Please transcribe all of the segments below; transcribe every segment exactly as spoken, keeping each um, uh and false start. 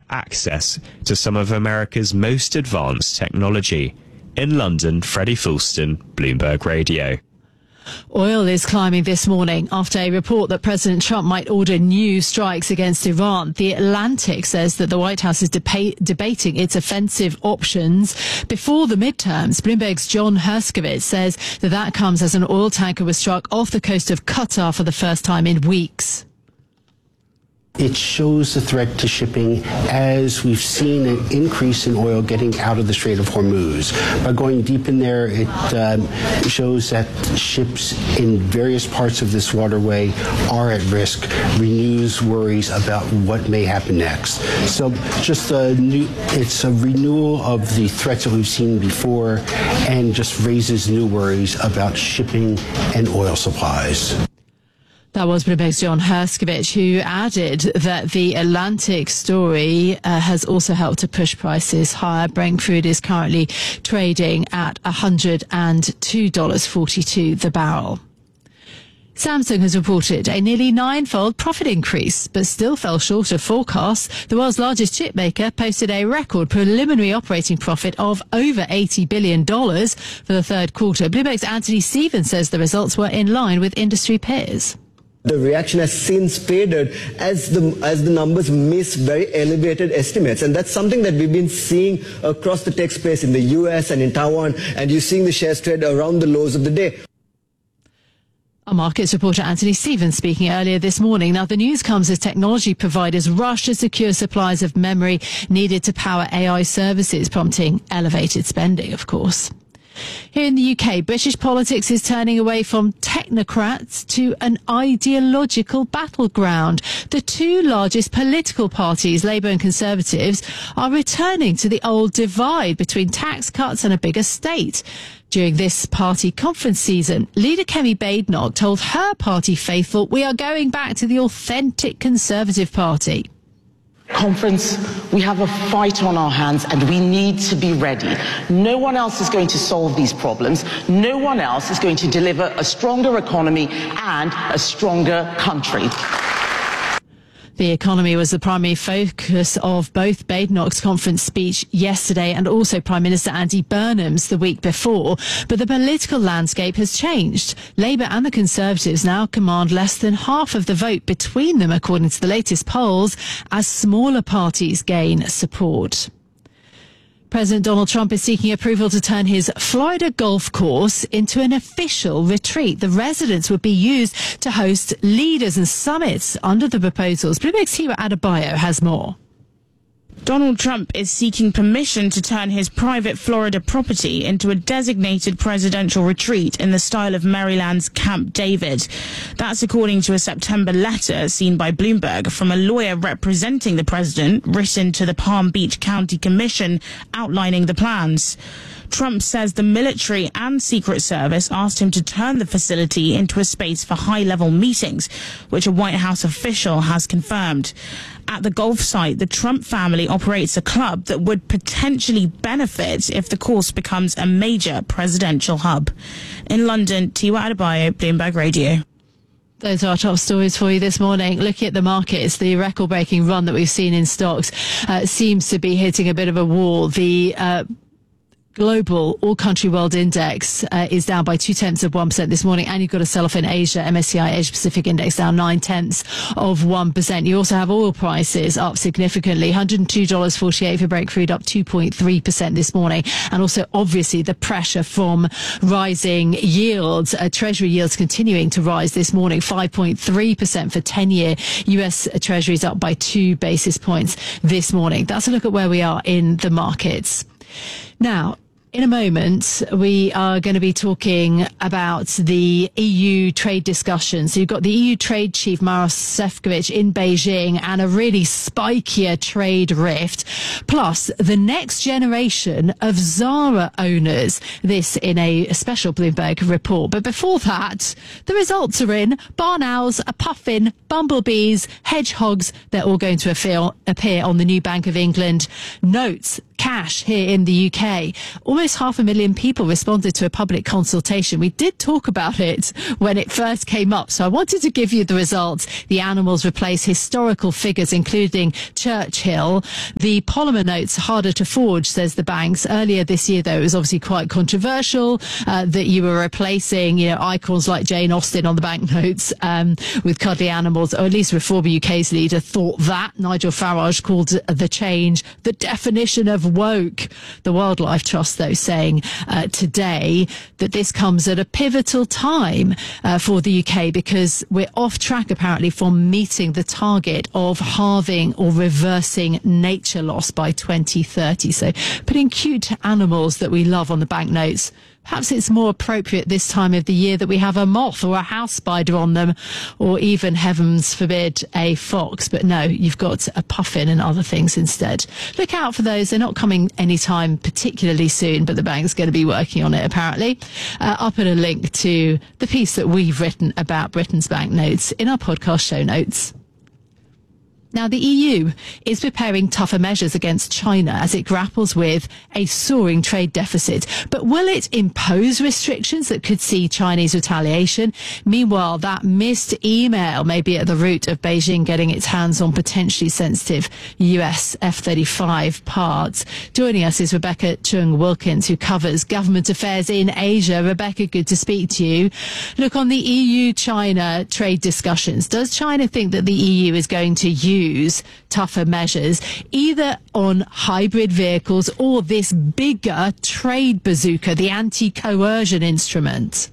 access to some of America's most advanced technology. In London, Freddie Fulston, Bloomberg Radio. Oil is climbing this morning after a report that President Trump might order new strikes against Iran. The Atlantic says that the White House is deba- debating its offensive options before the midterms. Bloomberg's John Herskovitz says that that comes as an oil tanker was struck off the coast of Qatar for the first time in weeks. It shows the threat to shipping as we've seen an increase in oil getting out of the Strait of Hormuz. By going deep in there, it um, shows that ships in various parts of this waterway are at risk, renews worries about what may happen next. So just a new, it's a renewal of the threats that we've seen before and just raises new worries about shipping and oil supplies. That was Bloomberg's John Herskovitz, who added that the Atlantic story uh, has also helped to push prices higher. Brent crude is currently trading at one hundred two dollars and forty-two cents the barrel. Samsung has reported a nearly nine-fold profit increase, but still fell short of forecasts. The world's largest chip maker posted a record preliminary operating profit of over eighty billion dollars for the third quarter. Bloomberg's Anthony Stevens says the results were in line with industry peers. The reaction has since faded as the as the numbers miss very elevated estimates, and that's something that we've been seeing across the tech space in the U S and in Taiwan, and you're seeing the shares trade around the lows of the day. Our markets reporter Anthony Stevens speaking earlier this morning. Now, the news comes as technology providers rush to secure supplies of memory needed to power A I services, prompting elevated spending, of course. Here in the U K, British politics is turning away from technocrats to an ideological battleground. The two largest political parties, Labour and Conservatives, are returning to the old divide between tax cuts and a bigger state. During this party conference season, leader Kemi Badenoch told her party faithful, "We are going back to the authentic Conservative Party." Conference, we have a fight on our hands and we need to be ready. No one else is going to solve these problems. No one else is going to deliver a stronger economy and a stronger country. The economy was the primary focus of both Badenoch's conference speech yesterday and also Prime Minister Andy Burnham's the week before. But the political landscape has changed. Labour and the Conservatives now command less than half of the vote between them, according to the latest polls, as smaller parties gain support. President Donald Trump is seeking approval to turn his Florida golf course into an official retreat. The residence would be used to host leaders and summits under the proposals. Bloomberg's Hiwa Adebayo has more. Donald Trump is seeking permission to turn his private Florida property into a designated presidential retreat in the style of Maryland's Camp David. That's according to a September letter seen by Bloomberg from a lawyer representing the president, written to the Palm Beach County Commission outlining the plans. Trump says the military and Secret Service asked him to turn the facility into a space for high-level meetings, which a White House official has confirmed. At the golf site, the Trump family operates a club that would potentially benefit if the course becomes a major presidential hub. In London, Tiwa Adebayo, Bloomberg Radio. Those are our top stories for you this morning. Looking at the markets, the record-breaking run that we've seen in stocks uh, seems to be hitting a bit of a wall. The uh, global all-country world index uh, is down by two-tenths of one percent this morning, and you've got a sell-off in Asia. M S C I Asia-Pacific Index down nine-tenths of one percent. You also have oil prices up significantly. one hundred two dollars and forty-eight cents for Brent crude, up two point three percent this morning. And also, obviously, the pressure from rising yields. Uh, Treasury yields continuing to rise this morning. five point three percent for ten-year U S Treasuries, up by two basis points this morning. That's a look at where we are in the markets. Now, in a moment, we are going to be talking about the E U trade discussions. So you've got the E U trade chief, Maros Sefcovic, in Beijing, and a really spikier trade rift, plus the next generation of Zara owners. This in a special Bloomberg report. But before that, the results are in. Barn owls, a puffin, bumblebees, hedgehogs, they're all going to appear on the new Bank of England notes. cash here in the U K. Almost half a million people responded to a public consultation. We did talk about it when it first came up, so I wanted to give you the results. The animals replace historical figures, including Churchill. The polymer notes harder to forge, says the banks. Earlier this year, though, it was obviously quite controversial uh, that you were replacing, you know, icons like Jane Austen on the banknotes um, with cuddly animals, or at least Reform U K's leader thought that. Nigel Farage called the change the definition of woke. The Wildlife Trust, though, saying uh, today that this comes at a pivotal time uh, for the U K because we're off track, apparently, from meeting the target of halving or reversing nature loss by twenty thirty. So putting cute animals that we love on the banknotes. Perhaps it's more appropriate this time of the year that we have a moth or a house spider on them, or even, heavens forbid, a fox. But no, you've got a puffin and other things instead. Look out for those. They're not coming anytime particularly soon, but the bank's going to be working on it, apparently. Uh, I'll put a link to the piece that we've written about Britain's banknotes in our podcast show notes. Now, the E U is preparing tougher measures against China as it grapples with a soaring trade deficit. But will it impose restrictions that could see Chinese retaliation? Meanwhile, that missed email may be at the root of Beijing getting its hands on potentially sensitive U S F thirty-five parts. Joining us is Rebecca Chung Wilkins, who covers government affairs in Asia. Rebecca, good to speak to you. Look, on the E U-China trade discussions, does China think that the E U is going to use use tougher measures, either on hybrid vehicles or this bigger trade bazooka, the anti-coercion instrument?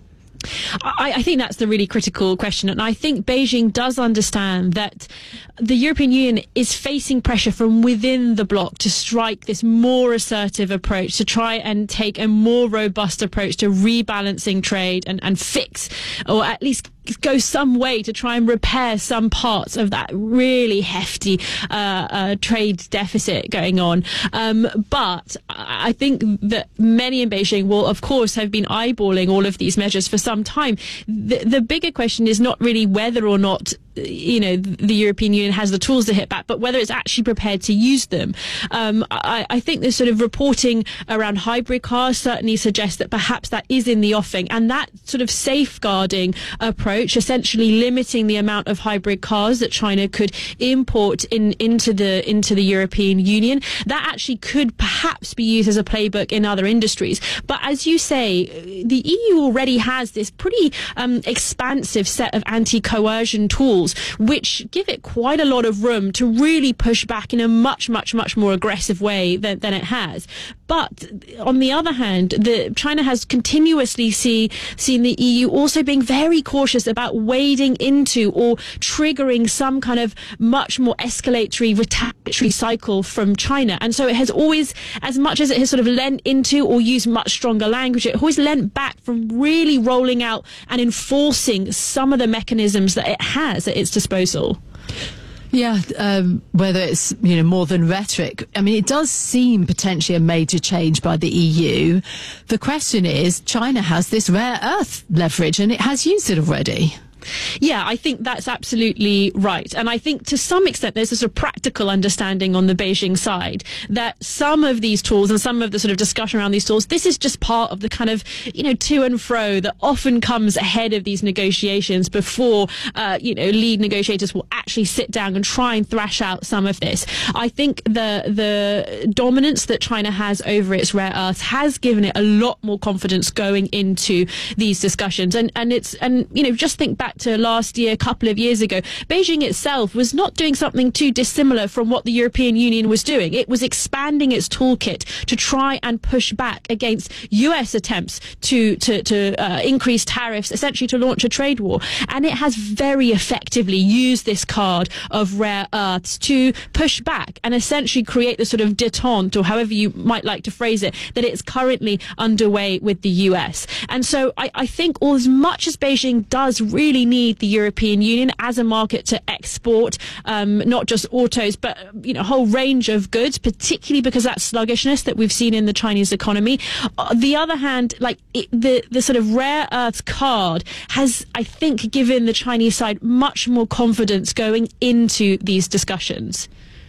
I, I think that's the really critical question. And I think Beijing does understand that the European Union is facing pressure from within the bloc to strike this more assertive approach, to try and take a more robust approach to rebalancing trade and, and fix, or at least go some way to try and repair some parts of that really hefty uh, uh, trade deficit going on. Um, but I think that many in Beijing will, of course, have been eyeballing all of these measures for some time. The, the bigger question is not really whether or not, you know, the European Union has the tools to hit back, but whether it's actually prepared to use them. Um, I, I think this sort of reporting around hybrid cars certainly suggests that perhaps that is in the offing, and that sort of safeguarding approach, essentially limiting the amount of hybrid cars that China could import in into the into the European Union, that actually could perhaps be used as a playbook in other industries. But as you say, the E U already has this pretty um, expansive set of anti-coercion tools, which give it quite a lot of room to really push back in a much, much, much more aggressive way than, than it has. But on the other hand, the, China has continuously see, seen the E U also being very cautious about wading into or triggering some kind of much more escalatory, retaliatory cycle from China. And so it has always, as much as it has sort of lent into or used much stronger language, it always lent back from really rolling out and enforcing some of the mechanisms that it has at its disposal. Yeah, um, whether it's, you know, more than rhetoric. I mean, it does seem potentially a major change by the E U. The question is, China has this rare earth leverage and it has used it already. Yeah, I think that's absolutely right. And I think to some extent there's a sort of practical understanding on the Beijing side that some of these tools and some of the sort of discussion around these tools, this is just part of the kind of, you know, to and fro that often comes ahead of these negotiations before, uh, you know, lead negotiators will actually sit down and try and thrash out some of this. I think the the dominance that China has over its rare earths has given it a lot more confidence going into these discussions. And, and it's, and, you know, just think back to last year, a couple of years ago, Beijing itself was not doing something too dissimilar from what the European Union was doing. It was expanding its toolkit to try and push back against U S attempts to to, to uh, increase tariffs, essentially to launch a trade war. And it has very effectively used this card of rare earths to push back and essentially create the sort of détente, or however you might like to phrase it, that it's currently underway with the U S. And so I, I think, all as much as Beijing does really need the European Union as a market to export, um, not just autos, but, you know, a whole range of goods, particularly because of that sluggishness that we've seen in the Chinese economy. On the other hand, like it, the, the sort of rare earths card has, I think, given the Chinese side much more confidence going into these discussions.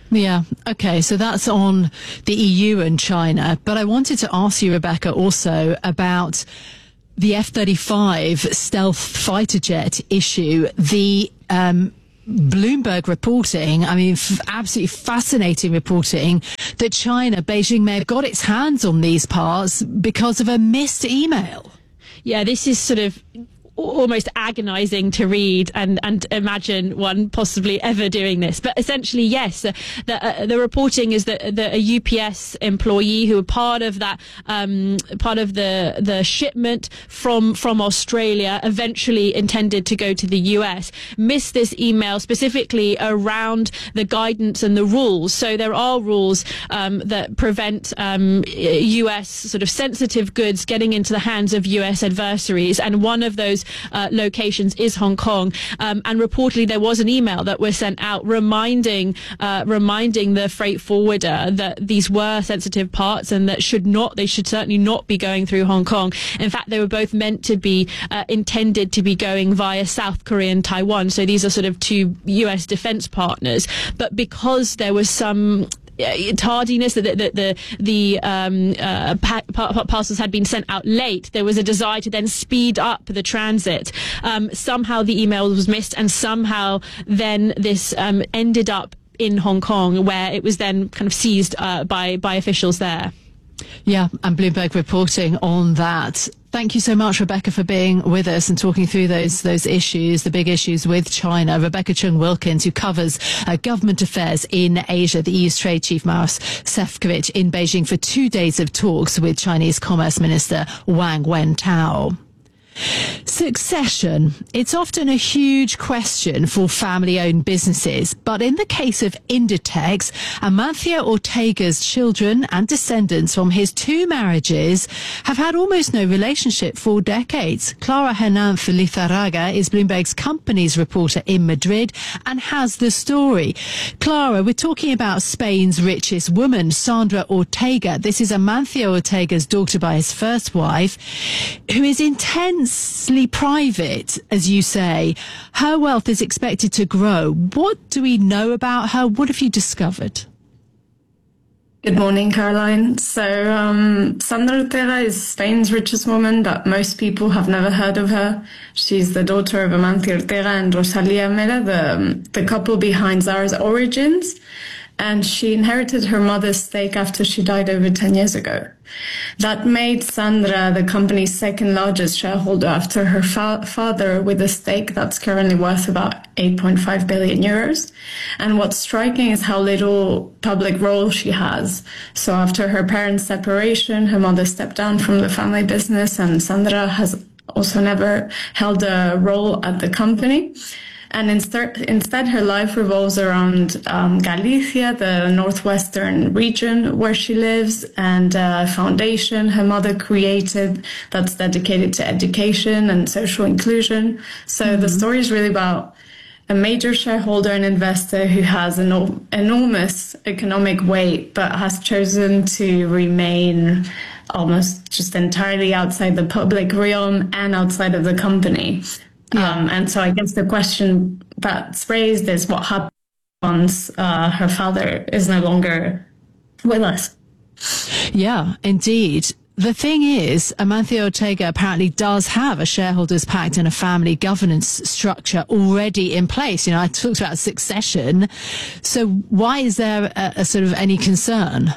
Yeah. Okay. So that's on the E U and China. But I wanted to ask you, Rebecca, also about the F thirty-five stealth fighter jet issue. The um, Bloomberg reporting, I mean, f- absolutely fascinating reporting that China, Beijing may have got its hands on these parts because of a missed email. Yeah, this is sort of almost agonizing to read and, and imagine one possibly ever doing this. But essentially, yes, uh, the, uh, the reporting is that, that a U P S employee who were part of that, um, part of the, the shipment from, from Australia, eventually intended to go to the U S, missed this email specifically around the guidance and the rules. So there are rules, um, that prevent, um, U S sort of sensitive goods getting into the hands of U S adversaries. And one of those Uh, locations is Hong Kong, um, and reportedly there was an email that was sent out reminding uh, reminding the freight forwarder that these were sensitive parts and that should not they should certainly not be going through Hong Kong. In fact, they were both meant to be uh, intended to be going via South Korea and Taiwan, so these are sort of two U S defense partners, but because there was some tardiness, that the the, the um, uh, pa- pa- parcels had been sent out late, there was a desire to then speed up the transit. Um, somehow the email was missed, and somehow then this um, ended up in Hong Kong, where it was then kind of seized uh, by by officials there. Yeah, and Bloomberg reporting on that. Thank you so much, Rebecca, for being with us and talking through those those issues, the big issues with China. Rebecca Chung-Wilkins, who covers uh, government affairs in Asia, the E U's trade chief Maros Sefcovic in Beijing for two days of talks with Chinese Commerce Minister Wang Wentao. Succession. It's often a huge question for family-owned businesses, but in the case of Inditex, Amancio Ortega's children and descendants from his two marriages have had almost no relationship for decades. Clara Hernan Lizarraga is Bloomberg's company's reporter in Madrid and has the story. Clara, we're talking about Spain's richest woman, Sandra Ortega. This is Amancio Ortega's daughter by his first wife, who is intense private, as you say. Her wealth is expected to grow. What do we know about her? What have you discovered? Good morning, Caroline. So, um, Sandra Ortega is Spain's richest woman, but most people have never heard of her. She's the daughter of Amancio Ortega and Rosalía Mera, the, the couple behind Zara's Origins. And she inherited her mother's stake after she died over ten years ago. That made Sandra the company's second largest shareholder after her fa- father, with a stake that's currently worth about eight point five billion euros. And what's striking is how little public role she has. So after her parents' separation, her mother stepped down from the family business, and Sandra has also never held a role at the company. And instead, instead, her life revolves around um, Galicia, the northwestern region where she lives, and a foundation her mother created that's dedicated to education and social inclusion. So mm-hmm. the story is really about a major shareholder and investor who has an enor- enormous economic weight, but has chosen to remain almost just entirely outside the public realm and outside of the company. Yeah. Um, and so I guess the question that's raised is what happens once uh, her father is no longer with us. Yeah, indeed. The thing is, Amancio Ortega apparently does have a shareholders pact and a family governance structure already in place. You know, I talked about succession. So why is there a, a sort of any concern?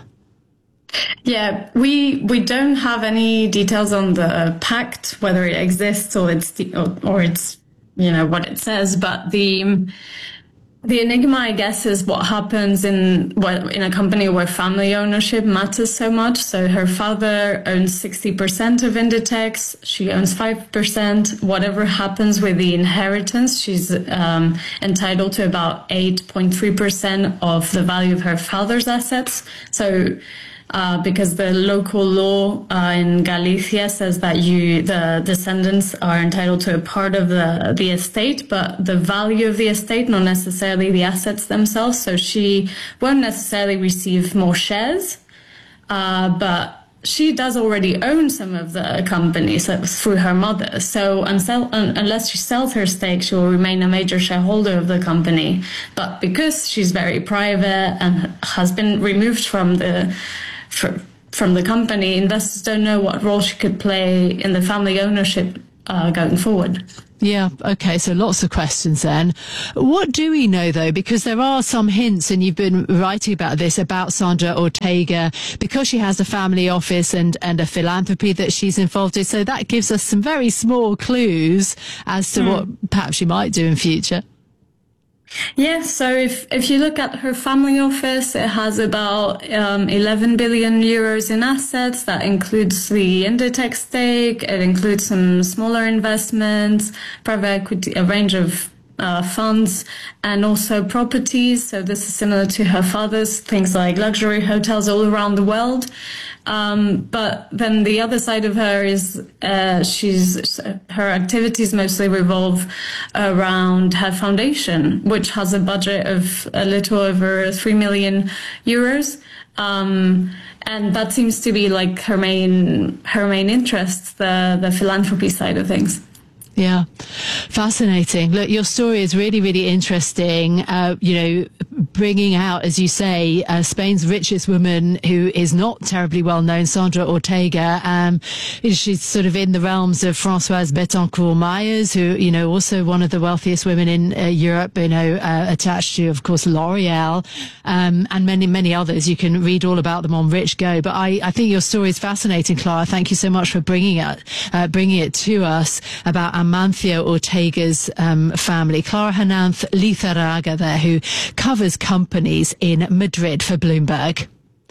Yeah, we we don't have any details on the pact, whether it exists or it's or, or it's you know what it says. But the the enigma, I guess, is what happens in in a company where family ownership matters so much. So her father owns sixty percent of Inditex, she owns five percent. Whatever happens with the inheritance, she's um, entitled to about eight point three percent of the value of her father's assets. So. Uh, because the local law uh, in Galicia says that you, the descendants, are entitled to a part of the the estate, but the value of the estate, not necessarily the assets themselves. So she won't necessarily receive more shares, uh, but she does already own some of the companies through her mother. So unsell, un, unless she sells her stake, she will remain a major shareholder of the company. But because she's very private and has been removed from the for, from the company, investors don't know what role she could play in the family ownership uh, going forward. Yeah, okay, so lots of questions then. What do we know, though? Because there are some hints, and you've been writing about this, about Sandra Ortega, because she has a family office and, and a philanthropy that she's involved in. So that gives us some very small clues as to mm. what perhaps she might do in future. Yeah, so if, if you look at her family office, it has about um, eleven billion euros in assets. That includes the Indotech stake. It includes some smaller investments, private equity, a range of uh, funds, and also properties. So this is similar to her father's, things like luxury hotels all around the world. Um, but then the other side of her is uh, she's her activities mostly revolve around her foundation, which has a budget of a little over three million euros. Um, and that seems to be like her main her main interest, the the philanthropy side of things. Yeah, fascinating. Look, your story is really, really interesting. Uh, you know, bringing out, as you say, uh, Spain's richest woman, who is not terribly well known, Sandra Ortega. Um, she's sort of in the realms of Françoise Bettencourt-Meyers, who, you know, also one of the wealthiest women in uh, Europe, you know, uh, attached to, of course, L'Oreal, um, and many, many others. You can read all about them on Rich Go. But I, I think your story is fascinating, Clara. Thank you so much for bringing it, uh, bringing it to us about Amancio Ortega's um, family. Clara Hernanz Lizarraga there, who covers companies in Madrid for Bloomberg.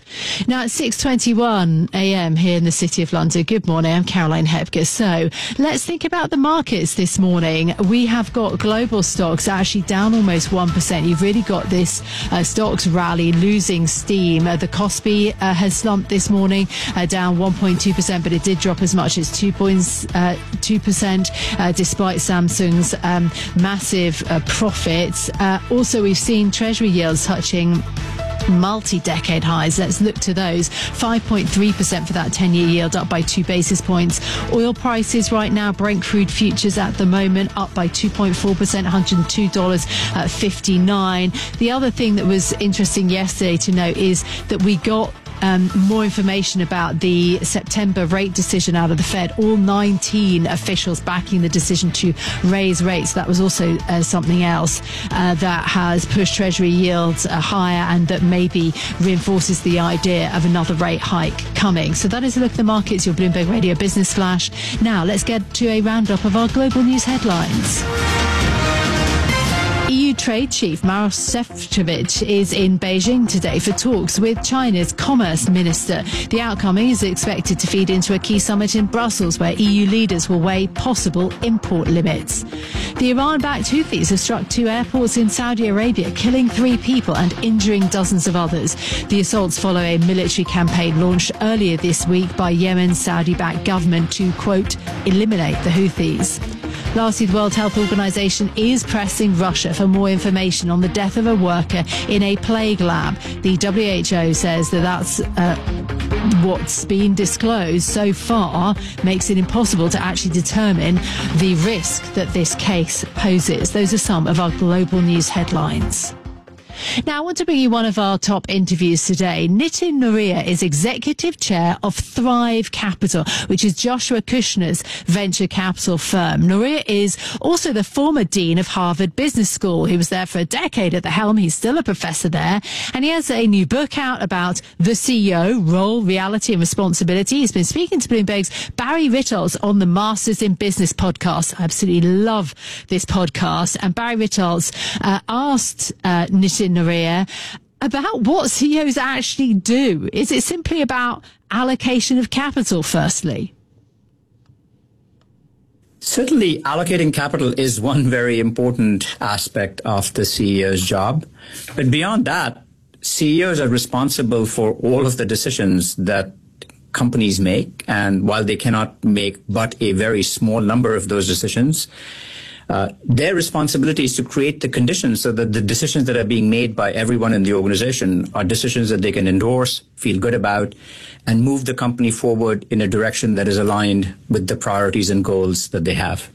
Now at six twenty-one a.m. here in the City of London. Good morning, I'm Caroline Hepker. So let's think about the markets this morning. We have got global stocks actually down almost one percent. You've really got this uh, stocks rally losing steam. Uh, the Kospi uh, has slumped this morning, uh, down one point two percent, but it did drop as much as two point two percent uh, despite Samsung's um, massive uh, profits. Uh, also, we've seen Treasury yields touching multi-decade highs. Let's look to those. five point three percent for that ten-year yield, up by two basis points. Oil prices right now, Brent crude futures at the moment up by two point four percent, one hundred two dollars fifty-nine. The other thing that was interesting yesterday to note is that we got Um, more information about the September rate decision out of the Fed. All nineteen officials backing the decision to raise rates. That was also uh, something else uh, that has pushed Treasury yields uh, higher, and that maybe reinforces the idea of another rate hike coming. So that is a look at the markets, your Bloomberg Radio Business Flash. Now let's get to a roundup of our global news headlines. E U Trade Chief Maroš Šefčovič is in Beijing today for talks with China's Commerce Minister. The outcome is expected to feed into a key summit in Brussels, where E U leaders will weigh possible import limits. The Iran-backed Houthis have struck two airports in Saudi Arabia, killing three people and injuring dozens of others. The assaults follow a military campaign launched earlier this week by Yemen's Saudi-backed government to, quote, eliminate the Houthis. Lastly, the World Health Organization is pressing Russia for more information on the death of a worker in a plague lab. The W H O says that that's uh, what's been disclosed so far makes it impossible to actually determine the risk that this case poses. Those are some of our global news headlines. Now, I want to bring you one of our top interviews today. Nitin Nohria is Executive Chair of Thrive Capital, which is Joshua Kushner's venture capital firm. Nohria is also the former Dean of Harvard Business School. He was there for a decade at the helm. He's still a professor there. And he has a new book out about the C E O, role, reality and responsibility. He's been speaking to Bloomberg's Barry Ritholtz on the Masters in Business podcast. I absolutely love this podcast. And Barry Ritholtz uh, asked uh, Nitin Nohria about what C E Os actually do. Is it simply about allocation of capital, firstly? Certainly, allocating capital is one very important aspect of the C E O's job. But beyond that, C E Os are responsible for all of the decisions that companies make. And while they cannot make but a very small number of those decisions, Uh, their responsibility is to create the conditions so that the decisions that are being made by everyone in the organization are decisions that they can endorse, feel good about, and move the company forward in a direction that is aligned with the priorities and goals that they have.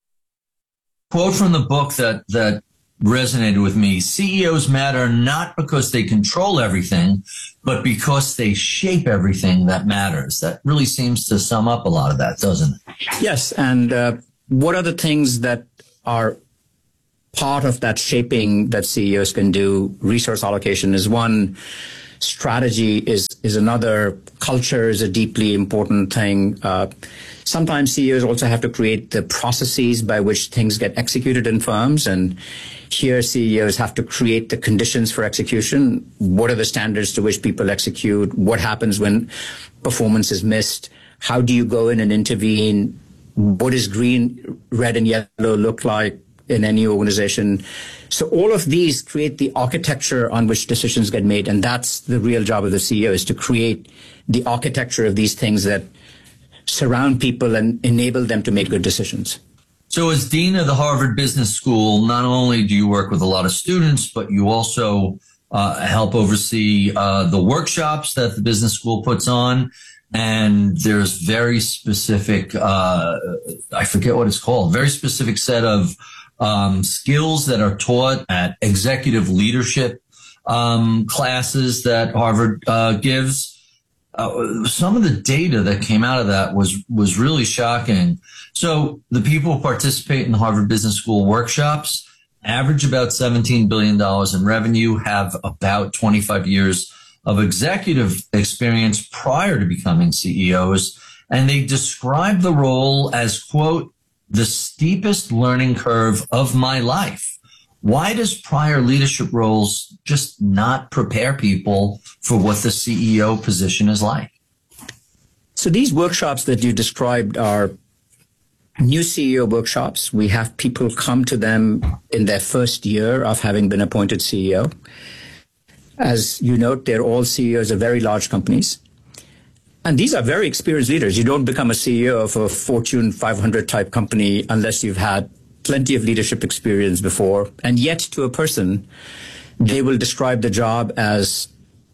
Quote from the book that, that resonated with me: C E Os matter not because they control everything, but because they shape everything that matters. That really seems to sum up a lot of that, doesn't it? Yes, and uh, what are the things that are part of that shaping that C E Os can do? Resource allocation is one. Strategy is, is another. Culture is a deeply important thing. Uh, sometimes C E Os also have to create the processes by which things get executed in firms. And here C E Os have to create the conditions for execution. What are the standards to which people execute? What happens when performance is missed? How do you go in and intervene? What does green, red, and yellow look like in any organization? So all of these create the architecture on which decisions get made. And that's the real job of the C E O, is to create the architecture of these things that surround people and enable them to make good decisions. So as Dean of the Harvard Business School, not only do you work with a lot of students, but you also uh, help oversee uh, the workshops that the business school puts on. And there's very specific, uh, I forget what it's called, very specific set of um, skills that are taught at executive leadership um, classes that Harvard uh, gives. Uh, some of the data that came out of that was was really shocking. So the people who participate in the Harvard Business School workshops average about seventeen billion dollars in revenue, have about twenty-five years of executive experience prior to becoming C E Os, and they describe the role as, quote, the steepest learning curve of my life. Why does prior leadership roles just not prepare people for what the C E O position is like? So these workshops that you described are new C E O workshops. We have people come to them in their first year of having been appointed C E O. As you note, they're all C E Os of very large companies. And these are very experienced leaders. You don't become a C E O of a Fortune five hundred type company unless you've had plenty of leadership experience before. And yet, to a person, they will describe the job as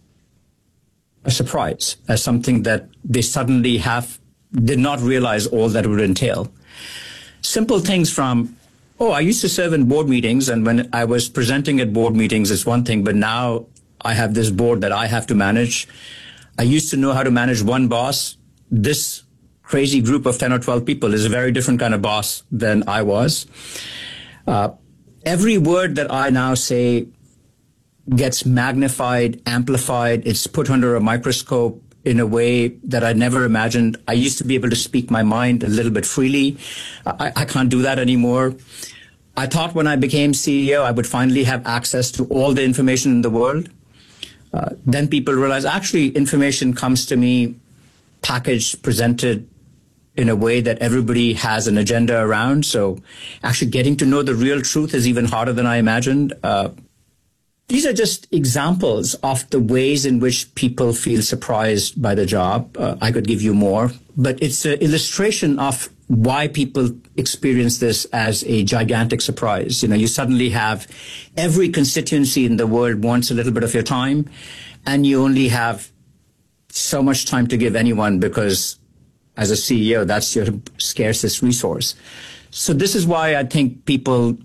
a surprise, as something that they suddenly have, did not realize all that it would entail. Simple things from, oh, I used to serve in board meetings, and when I was presenting at board meetings, it's one thing, but now I have this board that I have to manage. I used to know how to manage one boss. This crazy group of ten or twelve people is a very different kind of boss than I was. Uh, every word that I now say gets magnified, amplified. It's put under a microscope in a way that I never imagined. I used to be able to speak my mind a little bit freely. I, I can't do that anymore. I thought when I became C E O, I would finally have access to all the information in the world. Uh, then people realize actually information comes to me packaged, presented in a way that everybody has an agenda around. So actually getting to know the real truth is even harder than I imagined. Uh, these are just examples of the ways in which people feel surprised by the job. Uh, I could give you more, but it's an illustration of why people experience this as a gigantic surprise. You know, you suddenly have every constituency in the world wants a little bit of your time, and you only have so much time to give anyone because as a C E O, that's your scarcest resource. So this is why I think people,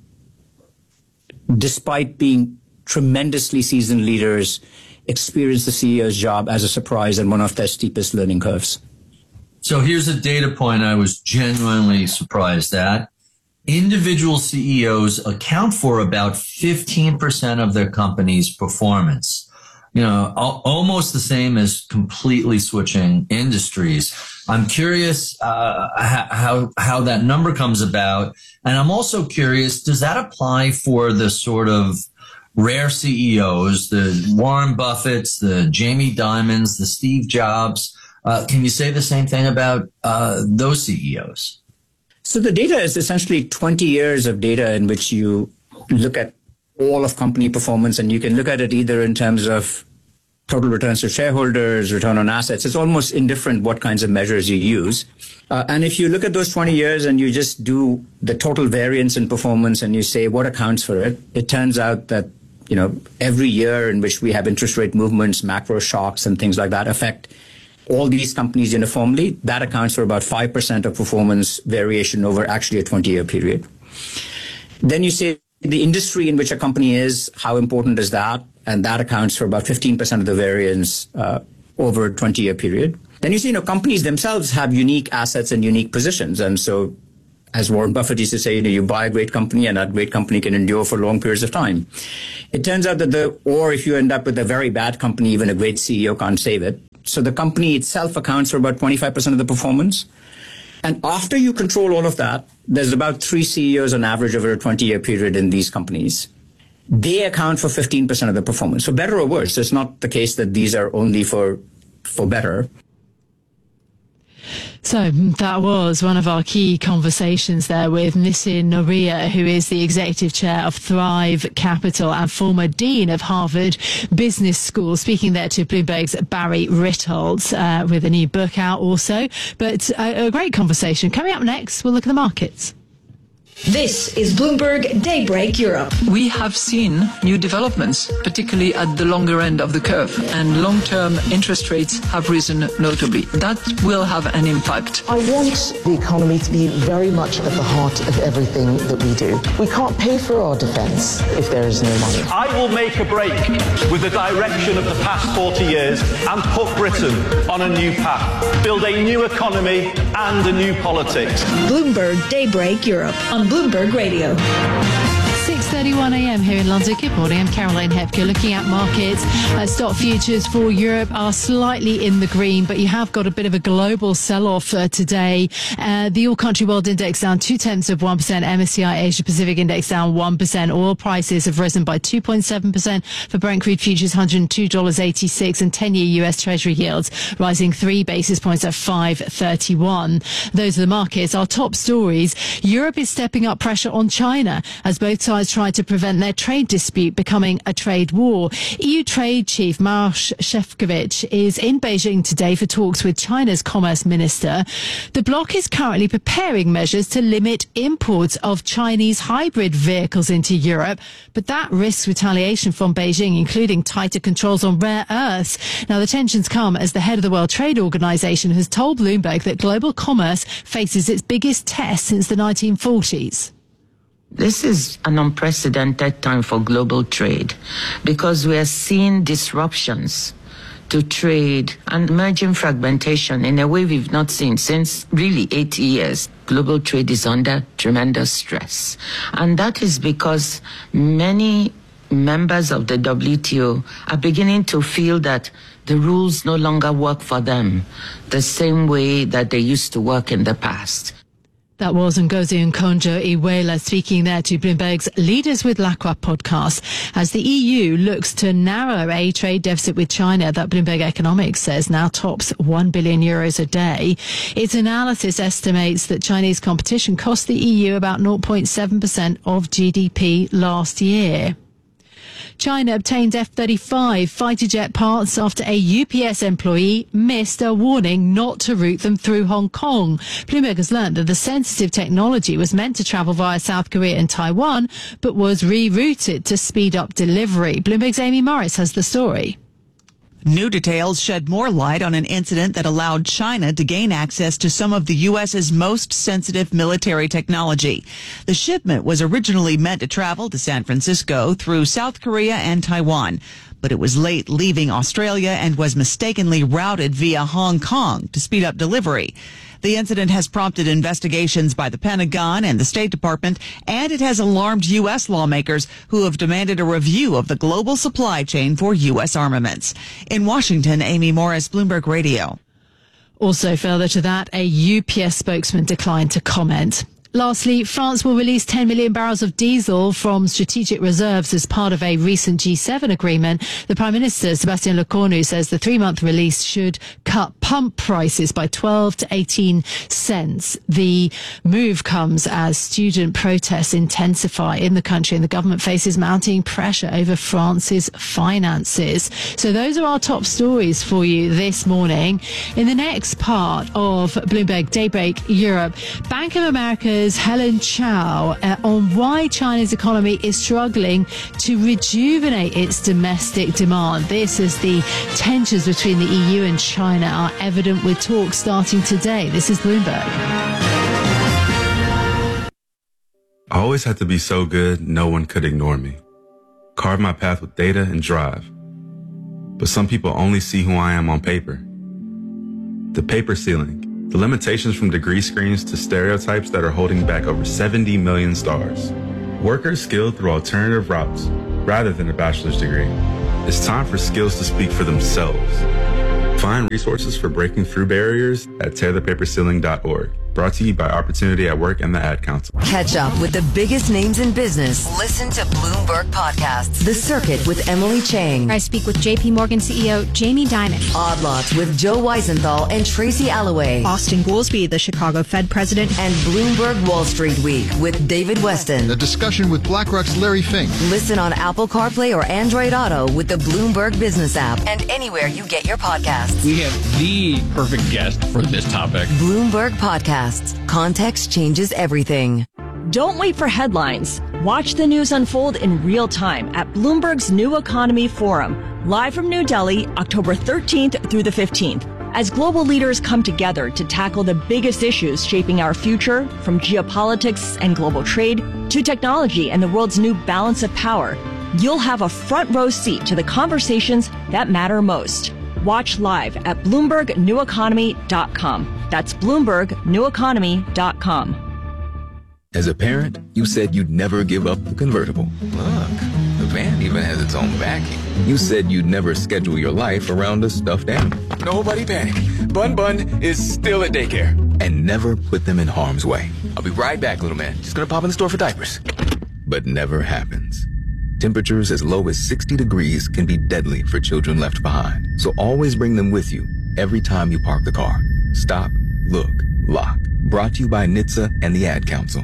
despite being tremendously seasoned leaders, experience the C E O's job as a surprise and one of their steepest learning curves. So here's a data point I was genuinely surprised at. Individual C E Os account for about fifteen percent of their company's performance. You know, al- almost the same as completely switching industries. I'm curious uh, how how that number comes about. And I'm also curious, does that apply for the sort of rare C E Os, the Warren Buffetts, the Jamie Dimons, the Steve Jobs? Uh, can you say the same thing about uh, those C E Os? So the data is essentially twenty years of data in which you look at all of company performance, and you can look at it either in terms of total returns to shareholders, return on assets. It's almost indifferent what kinds of measures you use. Uh, and if you look at those twenty years and you just do the total variance in performance and you say what accounts for it, it turns out that, you know, every year in which we have interest rate movements, macro shocks and things like that affect all these companies uniformly, that accounts for about five percent of performance variation over actually a twenty-year period. Then you say the industry in which a company is, how important is that? And that accounts for about fifteen percent of the variance uh, over a twenty-year period. Then you see, you know, companies themselves have unique assets and unique positions. And so, as Warren Buffett used to say, you know, you buy a great company and that great company can endure for long periods of time. It turns out that the, or if you end up with a very bad company, even a great C E O can't save it. So the company itself accounts for about twenty-five percent of the performance. And after you control all of that, there's about three C E Os on average over a twenty-year period in these companies. They account for fifteen percent of the performance. So better or worse, it's not the case that these are only for, for better. So that was one of our key conversations there with Nitin Nohria, who is the executive chair of Thrive Capital and former dean of Harvard Business School, speaking there to Bloomberg's Barry Ritholtz uh, with a new book out also. But a, a great conversation. Coming up next, we'll look at the markets. This is Bloomberg Daybreak Europe. We have seen new developments, particularly at the longer end of the curve, and long-term interest rates have risen notably. That will have an impact. I want the economy to be very much at the heart of everything that we do. We can't pay for our defence if there is no money. I will make a break with the direction of the past forty years and put Britain on a new path, build a new economy and a new politics. Bloomberg Daybreak Europe on Bloomberg Radio. six thirty-one a.m. here in London. Good morning. I'm Caroline Hepker. Looking at markets, uh, stock futures for Europe are slightly in the green, but you have got a bit of a global sell-off uh, today. Uh, the all-country world index down two tenths of one percent. M S C I Asia Pacific index down one percent. Oil prices have risen by two point seven percent for Brent crude futures, one hundred two dollars and eighty-six cents, and ten-year U S Treasury yields rising three basis points at five thirty-one. Those are the markets. Our top stories. Europe is stepping up pressure on China as both sides try to prevent their trade dispute becoming a trade war. E U Trade Chief Maroš Šefčovič is in Beijing today for talks with China's Commerce Minister. The bloc is currently preparing measures to limit imports of Chinese hybrid vehicles into Europe, but that risks retaliation from Beijing, including tighter controls on rare earths. Now, the tensions come as the head of the World Trade Organization has told Bloomberg that global commerce faces its biggest test since the nineteen forties. This is an unprecedented time for global trade because we are seeing disruptions to trade and emerging fragmentation in a way we've not seen since really eighty years. Global trade is under tremendous stress. And that is because many members of the W T O are beginning to feel that the rules no longer work for them the same way that they used to work in the past. That was Ngozi Okonjo-Iweala speaking there to Bloomberg's Leaders with Lacroix podcast as the E U looks to narrow a trade deficit with China that Bloomberg Economics says now tops one billion euros a day. Its analysis estimates that Chinese competition cost the E U about zero point seven percent of G D P last year. China obtained F thirty-five fighter jet parts after a U P S employee missed a warning not to route them through Hong Kong. Bloomberg has learned that the sensitive technology was meant to travel via South Korea and Taiwan, but was rerouted to speed up delivery. Bloomberg's Amy Morris has the story. New details shed more light on an incident that allowed China to gain access to some of the U S's most sensitive military technology. The shipment was originally meant to travel to San Francisco through South Korea and Taiwan, but it was late leaving Australia and was mistakenly routed via Hong Kong to speed up delivery. The incident has prompted investigations by the Pentagon and the State Department, and it has alarmed U S lawmakers who have demanded a review of the global supply chain for U S armaments. In Washington, Amy Morris, Bloomberg Radio. Also further to that, a U P S spokesman declined to comment. Lastly, France will release ten million barrels of diesel from strategic reserves as part of a recent G seven agreement. The Prime Minister, Sébastien Lecornu, says the three-month release should cover cut pump prices by twelve to eighteen cents. The move comes as student protests intensify in the country and the government faces mounting pressure over France's finances. So those are our top stories for you this morning. In the next part of Bloomberg Daybreak Europe, Bank of America's Helen Chow uh, on why China's economy is struggling to rejuvenate its domestic demand. This is the tensions between the E U and China are evident with talks starting today. This is Bloomberg. I always had to be so good, no one could ignore me. Carve my path with data and drive. But some people only see who I am on paper. The paper ceiling, the limitations from degree screens to stereotypes that are holding back over seventy million stars. Workers skilled through alternative routes rather than a bachelor's degree. It's time for skills to speak for themselves. Find resources for breaking through barriers at tear the paper ceiling dot org. Brought to you by Opportunity at Work and the Ad Council. Catch up with the biggest names in business. Listen to Bloomberg Podcasts. The Circuit with Emily Chang. I speak with J P Morgan C E O Jamie Dimon. Odd Lots with Joe Weisenthal and Tracy Alloway. Austin Goolsbee, the Chicago Fed president. And Bloomberg Wall Street Week with David Weston. A discussion with BlackRock's Larry Fink. Listen on Apple CarPlay or Android Auto with the Bloomberg Business app and anywhere you get your podcasts. We have the perfect guest for this topic. Bloomberg Podcasts. Context changes everything. Don't wait for headlines. Watch the news unfold in real time at Bloomberg's New Economy Forum, live from New Delhi, October thirteenth through the fifteenth. As global leaders come together to tackle the biggest issues shaping our future, from geopolitics and global trade to technology and the world's new balance of power, you'll have a front row seat to the conversations that matter most. Watch live at Bloomberg New Economy dot com. That's Bloomberg New Economy dot com. As a parent, you said you'd never give up the convertible. Look, the van even has its own backing. You said you'd never schedule your life around a stuffed animal. Nobody panic. Bun Bun is still at daycare. And never put them in harm's way. I'll be right back, little man. Just gonna pop in the store for diapers. But never happens. Temperatures as low as sixty degrees can be deadly for children left behind. So always bring them with you every time you park the car. Stop, look, lock. Brought to you by N H T S A and the Ad Council.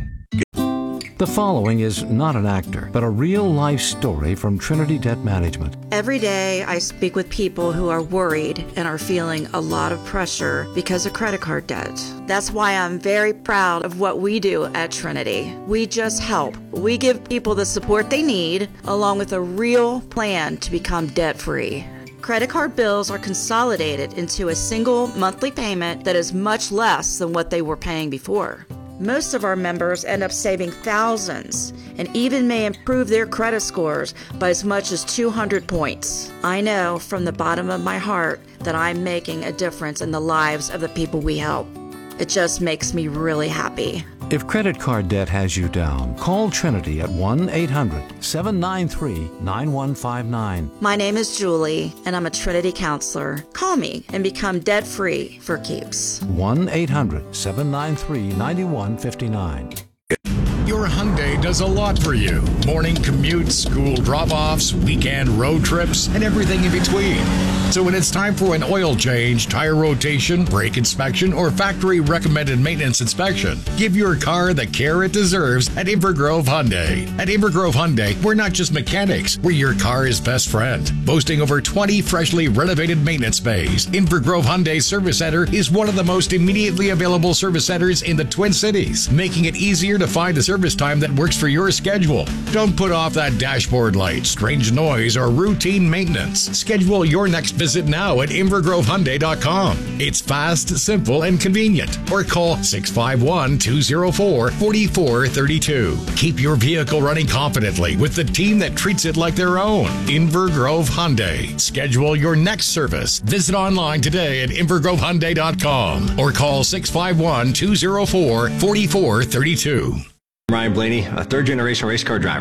The following is not an actor, but a real-life story from Trinity Debt Management. Every day I speak with people who are worried and are feeling a lot of pressure because of credit card debt. That's why I'm very proud of what we do at Trinity. We just help. We give people the support they need, along with a real plan to become debt-free. Credit card bills are consolidated into a single monthly payment that is much less than what they were paying before. Most of our members end up saving thousands and even may improve their credit scores by as much as two hundred points. I know from the bottom of my heart that I'm making a difference in the lives of the people we help. It just makes me really happy. If credit card debt has you down, call Trinity at one eight hundred seven nine three nine one five nine. My name is Julie, and I'm a Trinity counselor. Call me and become debt-free for keeps. one eight hundred seven nine three nine one five nine. Your Hyundai does a lot for you. Morning commutes, school drop-offs, weekend road trips, and everything in between. So when it's time for an oil change, tire rotation, brake inspection, or factory recommended maintenance inspection, give your car the care it deserves at Invergrove Hyundai. At Invergrove Hyundai, we're not just mechanics, we're your car's best friend. Boasting over twenty freshly renovated maintenance bays, Invergrove Hyundai Service Center is one of the most immediately available service centers in the Twin Cities, making it easier to find a service time that works for your schedule. Don't put off that dashboard light, strange noise, or routine maintenance. Schedule your next visit now at Invergrove Hyundai dot com. It's fast, simple, and convenient. Or call six five one, two zero four, four four three two. Keep your vehicle running confidently with the team that treats it like their own. Invergrove Hyundai. Schedule your next service. Visit online today at Invergrove Hyundai dot com or call six five one, two zero four, four four three two. Ryan Blaney, a third-generation race car driver.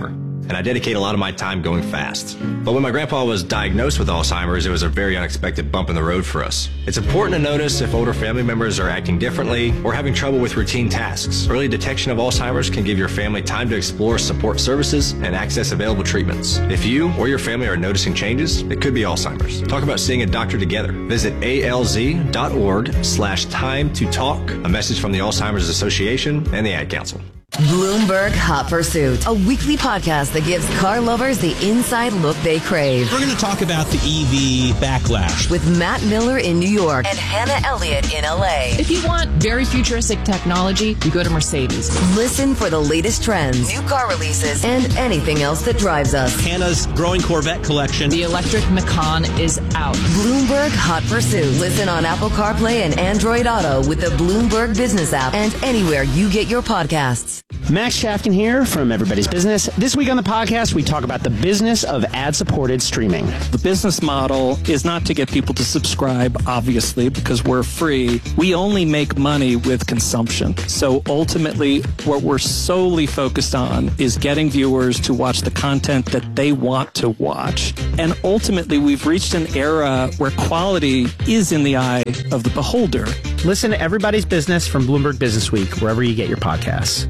and I dedicate a lot of my time going fast. But when my grandpa was diagnosed with Alzheimer's, it was a very unexpected bump in the road for us. It's important to notice if older family members are acting differently or having trouble with routine tasks. Early detection of Alzheimer's can give your family time to explore support services and access available treatments. If you or your family are noticing changes, it could be Alzheimer's. Talk about seeing a doctor together. Visit alz.org slash time to talk. A message from the Alzheimer's Association and the Ad Council. Bloomberg Hot Pursuit, a weekly podcast that gives car lovers the inside look they crave. We're going to talk about the E V backlash with Matt Miller in New York and Hannah Elliott in L A. If you want very futuristic technology, you go to Mercedes. Listen for the latest trends, new car releases, and anything else that drives us. Hannah's growing Corvette collection. The electric Macan is out. Bloomberg Hot Pursuit. Listen on Apple CarPlay and Android Auto with the Bloomberg Business app and anywhere you get your podcasts. Max Shafkin here from Everybody's Business. This week on the podcast, we talk about the business of ad-supported streaming. The business model is not to get people to subscribe, obviously, because we're free. We only make money with consumption. So ultimately, what we're solely focused on is getting viewers to watch the content that they want to watch. And ultimately, we've reached an era where quality is in the eye of the beholder. Listen to Everybody's Business from Bloomberg Business Week, wherever you get your podcasts.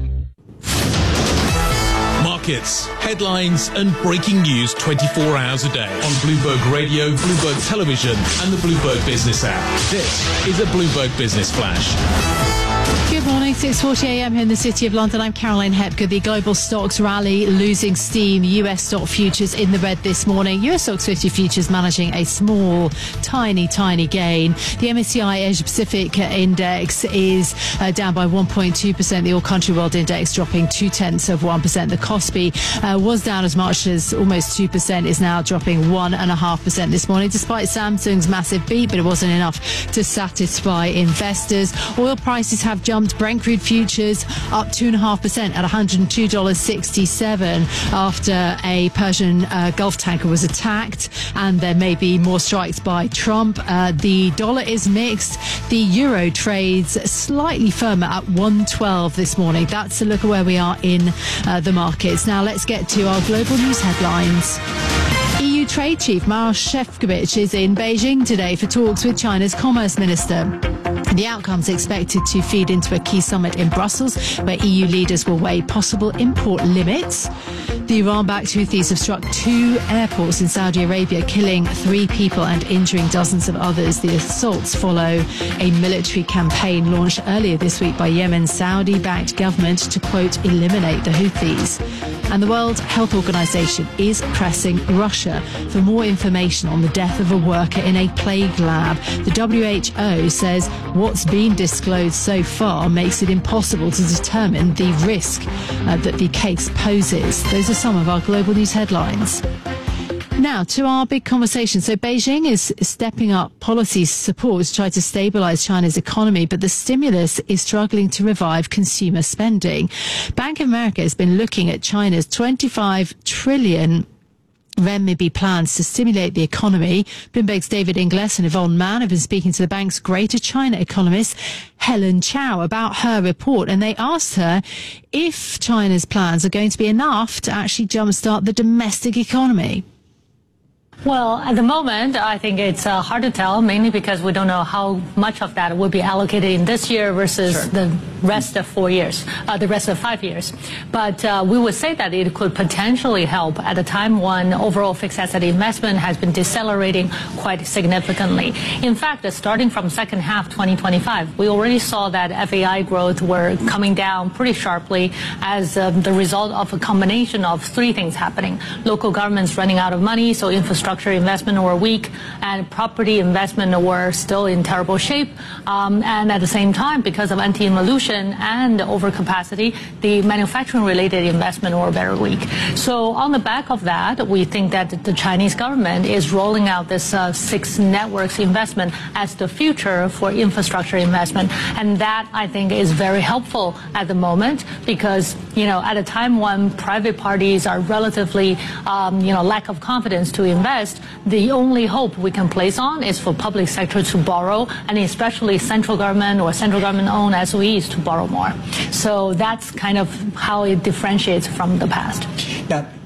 Markets, headlines, and breaking news twenty-four hours a day on Bloomberg Radio, Bloomberg Television, and the Bloomberg Business app. This is a Bloomberg Business Flash. Good morning, six forty a.m. here in the City of London. I'm Caroline Hepker. The global stocks rally losing steam. U S stock futures in the red this morning. U S stocks fifty futures managing a small, tiny, tiny gain. The M S C I Asia Pacific Index is uh, down by one point two percent. The All Country World Index dropping two tenths of one percent. The Kospi uh, was down as much as almost two percent, is now dropping one point five percent this morning, despite Samsung's massive beat, but it wasn't enough to satisfy investors. Oil prices have jumped. Brent crude futures up two point five percent at one hundred two dollars and sixty-seven cents after a Persian uh, Gulf tanker was attacked, and there may be more strikes by Trump. Uh, the dollar is mixed. The euro trades slightly firmer at one twelve this morning. That's a look at where we are in uh, the markets. Now let's get to our global news headlines. E U Trade Chief Maroš Šefčovič is in Beijing today for talks with China's Commerce Minister. The outcome's expected to feed into a key summit in Brussels, where E U leaders will weigh possible import limits. The Iran-backed Houthis have struck two airports in Saudi Arabia, killing three people and injuring dozens of others. The assaults follow a military campaign launched earlier this week by Yemen's Saudi-backed government to, quote, eliminate the Houthis. And the World Health Organization is pressing Russia for more information on the death of a worker in a plague lab. The W H O says what's been disclosed so far makes it impossible to determine the risk uh, that the case poses. Those are some of our global news headlines. Now to our big conversation. So Beijing is stepping up policy support to try to stabilize China's economy, but the stimulus is struggling to revive consumer spending. Bank of America has been looking at China's twenty-five trillion renminbi plans to stimulate the economy. Bloomberg's David Ingles and Yvonne Mann have been speaking to the bank's Greater China economist Helen Chow about her report, and they asked her if China's plans are going to be enough to actually jumpstart the domestic economy. Well, at the moment, I think it's uh, hard to tell, mainly because we don't know how much of that will be allocated in this year versus sure. the rest of four years, uh, the rest of five years. But uh, we would say that it could potentially help at a time when overall fixed asset investment has been decelerating quite significantly. In fact, starting from second half twenty twenty-five, we already saw that F A I growth were coming down pretty sharply as uh, the result of a combination of three things happening. Local governments running out of money, so infrastructure investment were weak, and property investment were still in terrible shape. Um, and at the same time, because of anti-involution and overcapacity, the manufacturing-related investment were very weak. So on the back of that, we think that the Chinese government is rolling out this uh, six networks investment as the future for infrastructure investment. And that, I think, is very helpful at the moment because, you know, at a time when private parties are relatively, um, you know, lack of confidence to invest, the only hope we can place on is for public sector to borrow, and especially central government or central government-owned S O Es to borrow more. So that's kind of how it differentiates from the past. Now,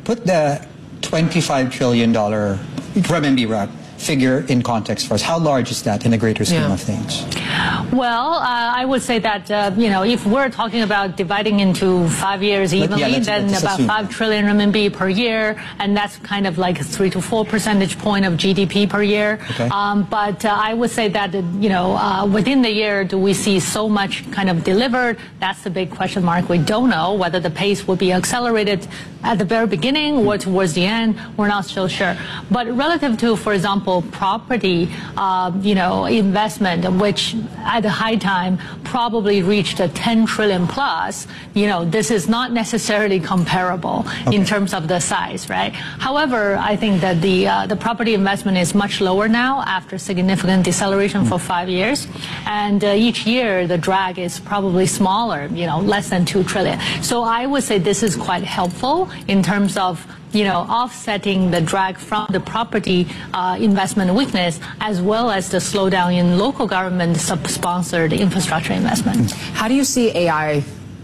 put the twenty-five trillion dollars renminbi figure in context for us. How large is that in the greater scheme Yeah. of things? Well, uh, I would say that, uh, you know, if we're talking about dividing into five years Let- evenly, yeah, let's- then let's about assume. five trillion renminbi per year, and that's kind of like three to four percentage point of G D P per year. Okay. Um, but uh, I would say that, uh, you know, uh, within the year, do we see so much kind of delivered? That's the big question mark. We don't know whether the pace will be accelerated at the very beginning or towards the end. We're not so sure. But relative to, for example, property, uh, you know, investment, which at the high time probably reached a ten trillion plus, you know, this is not necessarily comparable Okay. in terms of the size, right? However, I think that the uh, the property investment is much lower now after significant deceleration for five years, and uh, each year the drag is probably smaller, you know, less than two trillion. So I would say this is quite helpful in terms of, you know, offsetting the drag from the property uh, investment weakness, as well as the slowdown in local government sub-sponsored infrastructure investment. How do you see A I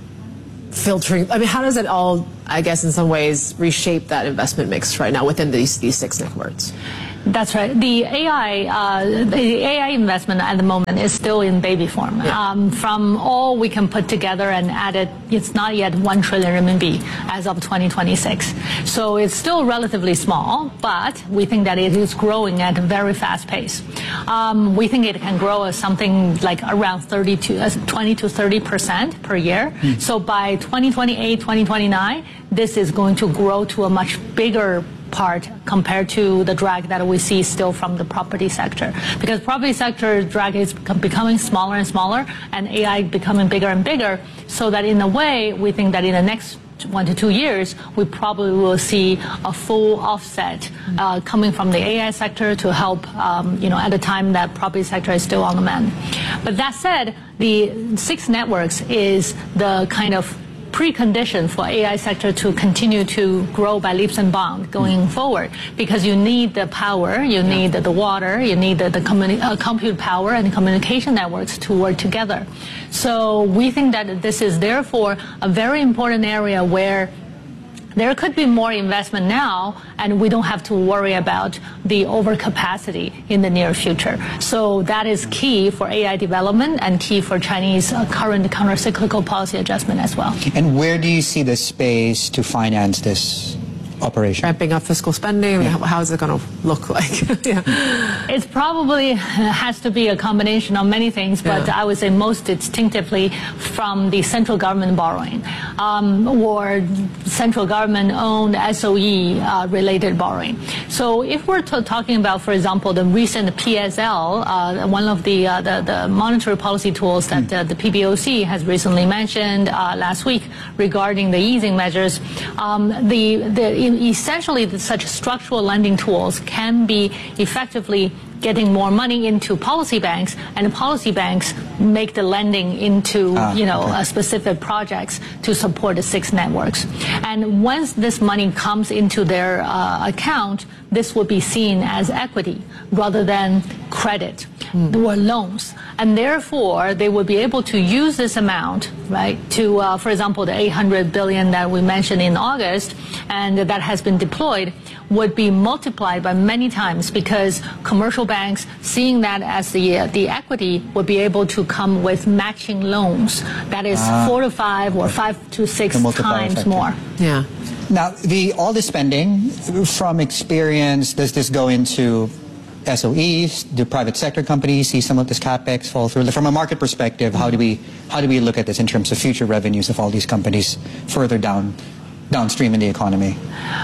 filtering? I mean, how does it all, I guess, in some ways, reshape that investment mix right now within these these six networks? That's right. The A I, uh, the A I investment at the moment is still in baby form. Yeah. Um, from all we can put together and add it, it's not yet one trillion renminbi as of twenty twenty-six. So it's still relatively small, but we think that it is growing at a very fast pace. Um, we think it can grow as something like around thirty to uh, twenty to thirty percent per year. Mm. So by twenty twenty-eight, twenty twenty-nine, this is going to grow to a much bigger part compared to the drag that we see still from the property sector, because property sector drag is become- becoming smaller and smaller, and A I becoming bigger and bigger, so that in a way we think that in the next one to two years we probably will see a full offset uh, coming from the A I sector to help um, you know, at a time that property sector is still on the mend. But that said, the six networks is the kind of precondition for A I sector to continue to grow by leaps and bounds going forward, because you need the power, you need the, the water, you need the, the communi- uh, compute power and communication networks to work together. So we think that this is therefore a very important area where there could be more investment now, and we don't have to worry about the overcapacity in the near future. So that is key for A I development and key for Chinese uh, current countercyclical policy adjustment as well. And where do you see the space to finance this operation? Ramping up fiscal spending? I mean, how, how is it going to look like? Yeah. It's probably has to be a combination of many things, but Yeah. I would say most distinctively from the central government borrowing um, or central government-owned S O E uh, related borrowing. So if we're t- talking about, for example, the recent P S L, uh, one of the, uh, the the monetary policy tools that uh, the P B O C has recently mentioned uh, last week regarding the easing measures, um, the the in essentially the, such structural lending tools can be effectively getting more money into policy banks, and policy banks make the lending into, Ah, you know, okay. uh, specific projects to support the six networks. And once this money comes into their uh, account, this will be seen as equity rather than credit or loans. And therefore, they will be able to use this amount, right, to, uh, for example, the eight hundred billion that we mentioned in August and that has been deployed would be multiplied by many times, because commercial banks, seeing that as the uh, the equity, would be able to come with matching loans that is Ah. four to five or five to six The multiplier times factor. more. Yeah. Now, the all the spending, from experience, does this go into S O Es? Do private sector companies see some of this capex fall through? From a market perspective, how do we how do we look at this in terms of future revenues of all these companies further down downstream in the economy?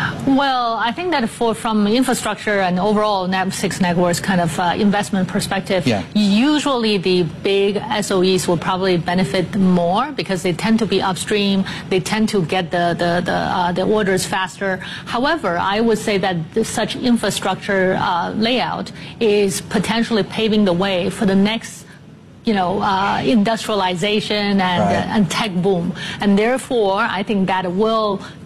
Well, I think that for from infrastructure and overall N A B six networks kind of uh, investment perspective, Yeah. usually the big S O Es will probably benefit more because they tend to be upstream. They tend to get the the the, uh, the orders faster. However, I would say that this, such infrastructure uh, layout is potentially paving the way for the next, you know, uh, industrialization and, Right. uh, and tech boom. And therefore, I think that will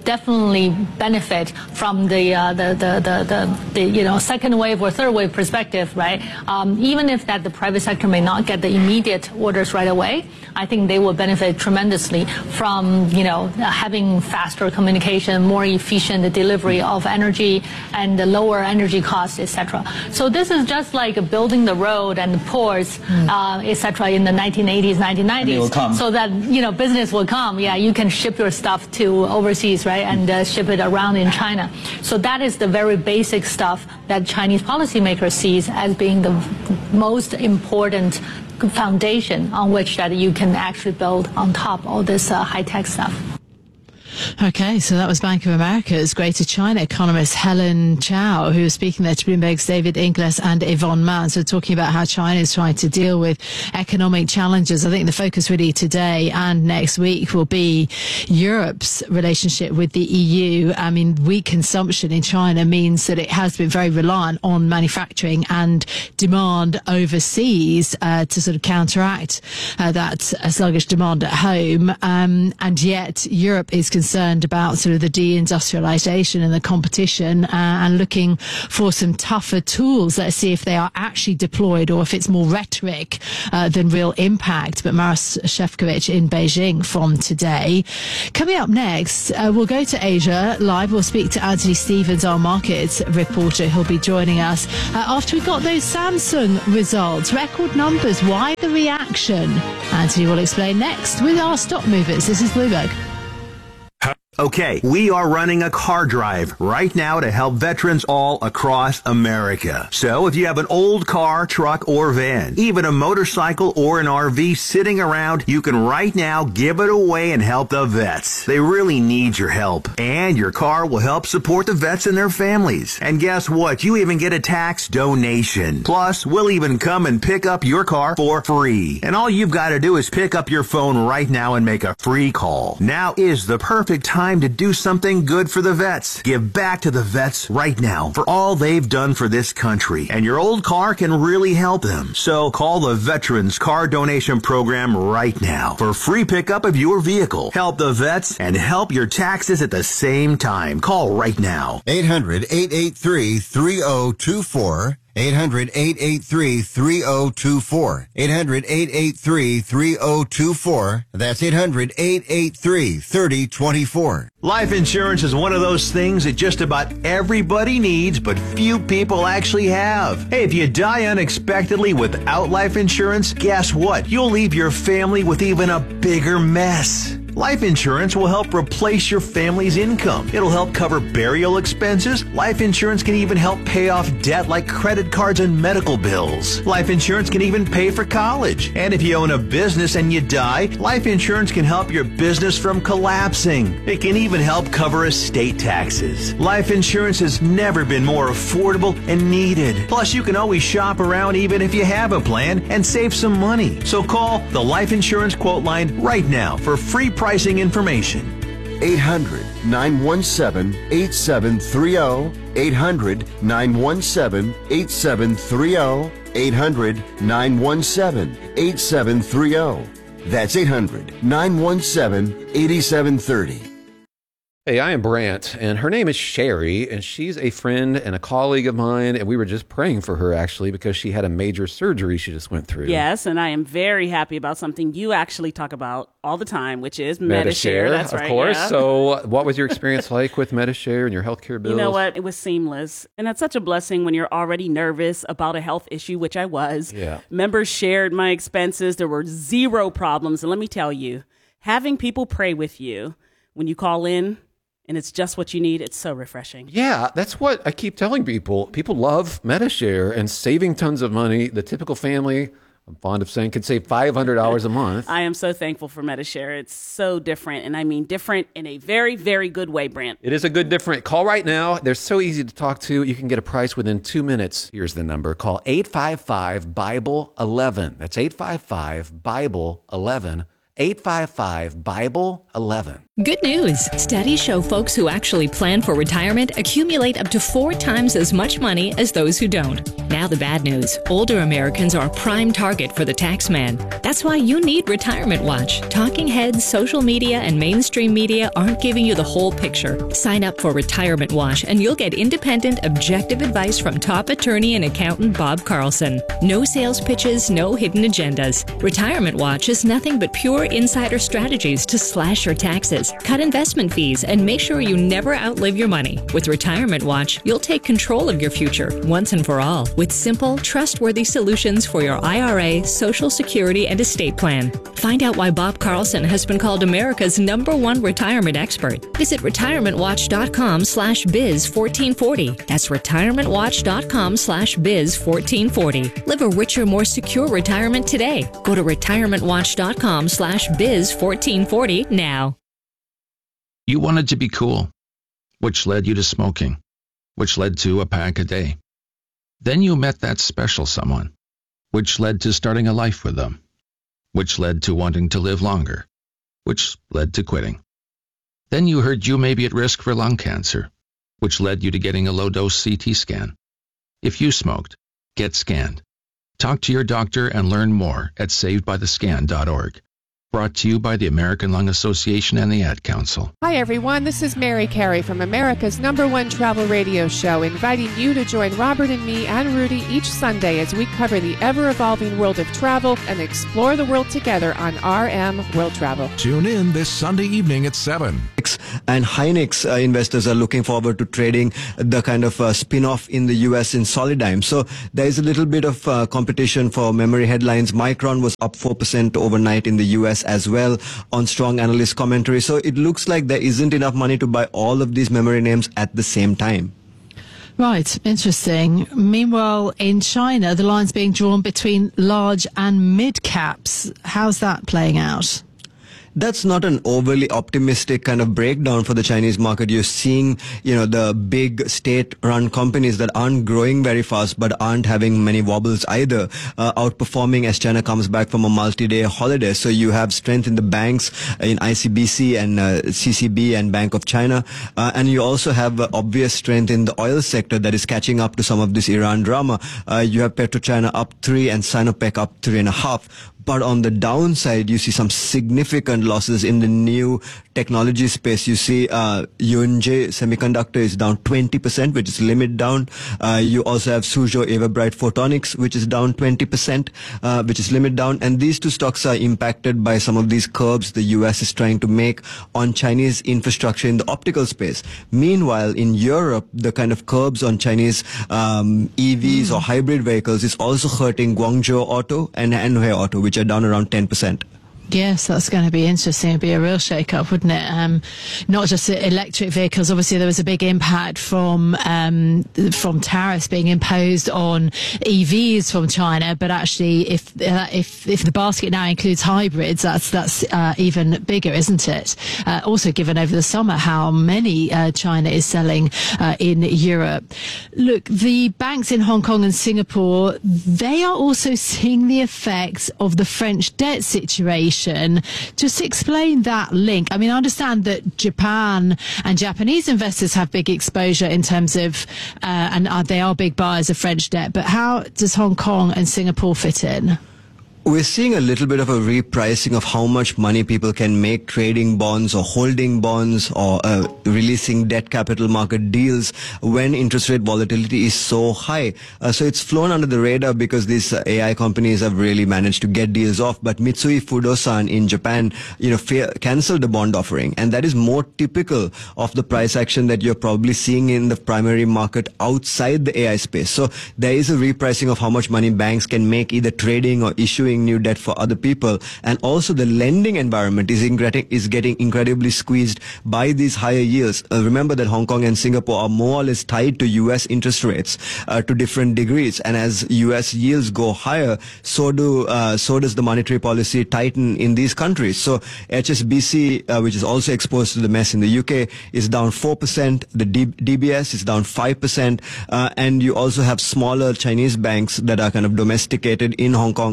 definitely benefit from the, uh, the, the, the, the, the, you know, second wave or third wave perspective, right? Um, even if that the private sector may not get the immediate orders right away, I think they will benefit tremendously from, you know, having faster communication, more efficient delivery of energy and the lower energy costs, et cetera. So this is just like building the road and the ports, mm. uh, et cetera in the nineteen eighties, nineteen nineties. So that, you know, business will come. Yeah, you can ship your stuff to overseas, right, and uh, ship it around in China. So that is the very basic stuff that Chinese policymakers sees as being the most important foundation on which that you can actually build on top all this uh, high-tech stuff. Okay, so that was Bank of America's Greater China economist Helen Chow, who was speaking there to Bloomberg's David Inglis and Yvonne Mann. So talking about how China is trying to deal with economic challenges. I think the focus really today and next week will be Europe's relationship with the E U. I mean, weak consumption in China means that it has been very reliant on manufacturing and demand overseas uh, to sort of counteract uh, that uh, sluggish demand at home. Um, and yet Europe is concerned concerned about sort of the deindustrialization and the competition uh, and looking for some tougher tools. Let's see if they are actually deployed or if it's more rhetoric uh, than real impact. But Maros Shefcovic in Beijing from today. Coming up next, uh, we'll go to Asia live. We'll speak to Anthony Stevens, our markets reporter. He'll be joining us uh, after we got those Samsung results. Record numbers. Why the reaction? Anthony will explain next with our stock movers. This is Bloomberg. Okay, we are running a car drive right now to help veterans all across America. So if you have an old car, truck, or van, even a motorcycle or an R V sitting around, you can right now give it away and help the vets. They really need your help. And your car will help support the vets and their families. And guess what? You even get a tax donation. Plus, we'll even come and pick up your car for free. And all you've got to do is pick up your phone right now and make a free call. Now is the perfect time to do something good for the vets. Give back to the vets right now for all they've done for this country. And your old car can really help them. So call the Veterans Car Donation Program right now for free pickup of your vehicle. Help the vets and help your taxes at the same time. Call right now. eight hundred, eight eight three, three oh two four. eight hundred, eight eight three, three oh two four. eight hundred, eight eight three, three oh two four. That's eight hundred, eight eight three, three oh two four. Life insurance is one of those things that just about everybody needs, but few people actually have. Hey, if you die unexpectedly without life insurance, guess what? You'll leave your family with even a bigger mess. Life insurance will help replace your family's income. It'll help cover burial expenses. Life insurance can even help pay off debt like credit cards and medical bills. Life insurance can even pay for college. And if you own a business and you die, life insurance can help your business from collapsing. It can even help cover estate taxes. Life insurance has never been more affordable and needed. Plus, you can always shop around even if you have a plan and save some money. So call the Life Insurance Quote Line right now for free pricing information. eight hundred, nine one seven, eight seven three oh. eight hundred, nine one seven, eight seven three oh. eight hundred, nine one seven, eight seven three oh. That's eight hundred, nine one seven, eight seven three oh. Hey, I am Brant, and her name is Sherry, and she's a friend and a colleague of mine, and we were just praying for her, actually, because she had a major surgery she just went through. Yes, and I am very happy about something you actually talk about all the time, which is Medi-Share. Medi-Share, That's of right, course. yeah. So what was your experience like with Medi-Share and your healthcare bills? You know what? It was seamless, and that's such a blessing when you're already nervous about a health issue, which I was. Yeah. Members shared my expenses. There were zero problems, and let me tell you, having people pray with you when you call in, and it's just what you need, it's so refreshing. Yeah, that's what I keep telling people. People love Medi-Share and saving tons of money. The typical family, I'm fond of saying, could save five hundred dollars a month. I am so thankful for Medi-Share. It's so different, and I mean different in a very, very good way, Brant. It is a good different. Call right now. They're so easy to talk to. You can get a price within two minutes. Here's the number. Call eight five five, Bible eleven. That's eight five five, Bible eleven. eight five five, Bible eleven. Good news. Studies show folks who actually plan for retirement accumulate up to four times as much money as those who don't. Now the bad news. Older Americans are a prime target for the tax man. That's why you need Retirement Watch. Talking heads, social media, and mainstream media aren't giving you the whole picture. Sign up for Retirement Watch and you'll get independent, objective advice from top attorney and accountant Bob Carlson. No sales pitches, no hidden agendas. Retirement Watch is nothing but pure insider strategies to slash your taxes, cut investment fees, and make sure you never outlive your money. With Retirement Watch, you'll take control of your future once and for all with simple, trustworthy solutions for your I R A, Social Security, and estate plan. Find out why Bob Carlson has been called America's number one retirement expert. Visit retirementwatch.com slash biz 1440. That's retirementwatch.com slash biz 1440. Live a richer, more secure retirement today. Go to retirementwatch.com slash biz 1440 now. You wanted to be cool, which led you to smoking, which led to a pack a day. Then you met that special someone, which led to starting a life with them, which led to wanting to live longer, which led to quitting. Then you heard you may be at risk for lung cancer, which led you to getting a low-dose C T scan. If you smoked, get scanned. Talk to your doctor and learn more at saved by the scan dot org. Brought to you by the American Lung Association and the Ad Council. Hi, everyone. This is Mary Carey from America's number one travel radio show, inviting you to join Robert and me and Rudy each Sunday as we cover the ever-evolving world of travel and explore the world together on R M World Travel. Tune in this Sunday evening at seven. And Hynix uh, investors are looking forward to trading the kind of uh, spin-off in the U S in Solidigm. So there is a little bit of uh, competition for memory headlines. Micron was up four percent overnight in the U S as well on strong analyst commentary. So it looks like there isn't enough money to buy all of these memory names at the same time. Right, interesting. Meanwhile, in China, the line's being drawn between large and mid caps. How's that playing out? That's not an overly optimistic kind of breakdown for the Chinese market. You're seeing, you know, the big state-run companies that aren't growing very fast but aren't having many wobbles either, uh, outperforming as China comes back from a multi-day holiday. So you have strength in the banks, in I C B C and uh, C C B and Bank of China. Uh, and you also have uh, obvious strength in the oil sector that is catching up to some of this Iran drama. Uh, you have PetroChina up three and Sinopec up three and a half. But on the downside, you see some significant losses in the new technology space. You see uh, Yunje Semiconductor is down twenty percent, which is limit down. Uh, you also have Suzhou Everbright Photonics, which is down twenty percent, uh, which is limit down. And these two stocks are impacted by some of these curbs the U S is trying to make on Chinese infrastructure in the optical space. Meanwhile, in Europe, the kind of curbs on Chinese um, E Vs mm. or hybrid vehicles is also hurting Guangzhou Auto and Anhui Auto, which are down around ten percent. Yes, that's going to be interesting. It'd be a real shake-up, wouldn't it? Um, not just electric vehicles. Obviously, there was a big impact from um, from tariffs being imposed on E Vs from China. But actually, if uh, if if the basket now includes hybrids, that's that's uh, even bigger, isn't it? Uh, also, given over the summer how many uh, China is selling uh, in Europe. Look, the banks in Hong Kong and Singapore, they are also seeing the effects of the French debt situation. Just explain that link. I mean, I understand that Japan and Japanese investors have big exposure in terms of, uh, and uh, they are big buyers of French debt, but how does Hong Kong and Singapore fit in? We're seeing a little bit of a repricing of how much money people can make trading bonds or holding bonds or uh, releasing debt capital market deals when interest rate volatility is so high. Uh, so it's flown under the radar because these uh, A I companies have really managed to get deals off. But Mitsui Fudosan in Japan, you know, fa- canceled the bond offering. And that is more typical of the price action that you're probably seeing in the primary market outside the A I space. So there is a repricing of how much money banks can make either trading or issuing new debt for other people, and also the lending environment is, ingre- is getting incredibly squeezed by these higher yields. Uh, remember that Hong Kong and Singapore are more or less tied to U S interest rates uh, to different degrees, and as U S yields go higher, so do uh, so does the monetary policy tighten in these countries. So H S B C, uh, which is also exposed to the mess in the U K, is down four percent. The D- DBS is down five percent, uh, and you also have smaller Chinese banks that are kind of domesticated in Hong Kong down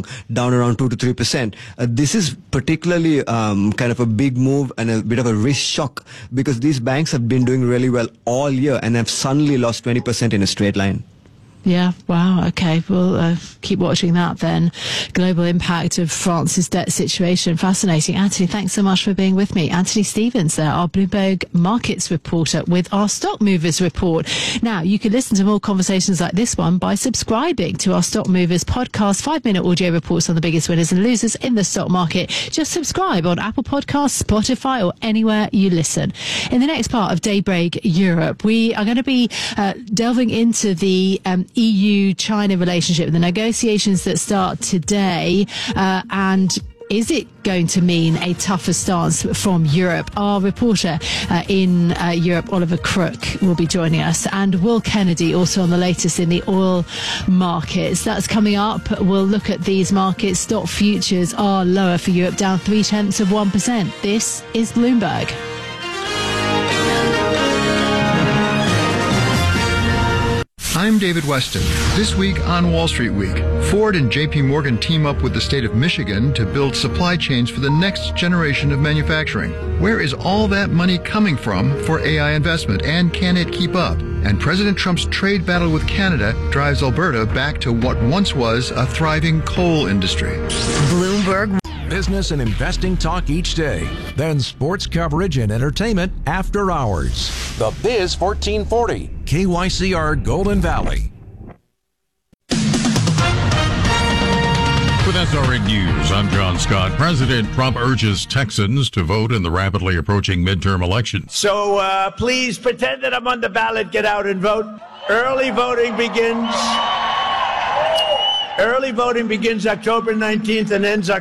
down around two to three percent. Uh, this is particularly um, kind of a big move and a bit of a risk shock because these banks have been doing really well all year and have suddenly lost twenty percent in a straight line. Yeah, wow, okay. We'll uh, keep watching that then. Global impact of France's debt situation. Fascinating. Anthony, thanks so much for being with me. Anthony Stevens there, our Bloomberg Markets reporter with our Stock Movers report. Now, you can listen to more conversations like this one by subscribing to our Stock Movers podcast, five-minute audio reports on the biggest winners and losers in the stock market. Just subscribe on Apple Podcasts, Spotify, or anywhere you listen. In the next part of Daybreak Europe, we are going to be uh, delving into the um, E U-China relationship, the negotiations that start today, uh, and is it going to mean a tougher stance from Europe? Our reporter uh, in uh, Europe, Oliver Crook, will be joining us, and Will Kennedy also on the latest in the oil markets. That's coming up. We'll look at these markets. Stock futures are lower for Europe, down three tenths of one percent. This is Bloomberg. I'm David Weston. This week on Wall Street Week, Ford and J P Morgan team up with the state of Michigan to build supply chains for the next generation of manufacturing. Where is all that money coming from for A I investment, and can it keep up? And President Trump's trade battle with Canada drives Alberta back to what once was a thriving coal industry. Bloomberg. Business and investing talk each day. Then sports coverage and entertainment after hours. The Biz fourteen forty, K Y C R Golden Valley. With S R N News, I'm John Scott. President Trump urges Texans to vote in the rapidly approaching midterm elections. So uh, please pretend that I'm on the ballot. Get out and vote. Early voting begins. Early voting begins October nineteenth and ends October.